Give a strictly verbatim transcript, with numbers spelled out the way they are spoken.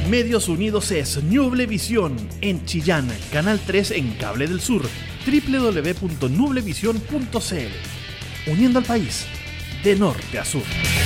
Medios Unidos es Nublevisión en Chillán, Canal tres en Cable del Sur, doble u doble u doble u punto nublevisión punto c l. Uniendo al país de norte a sur.